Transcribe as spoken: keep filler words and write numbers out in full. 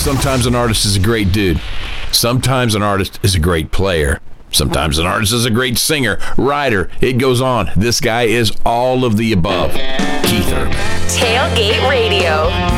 Sometimes an artist is a great dude. Sometimes an artist is a great player. Sometimes an artist is a great singer, writer. It goes on. This guy is all of the above. Keith Urban. Tailgate Radio.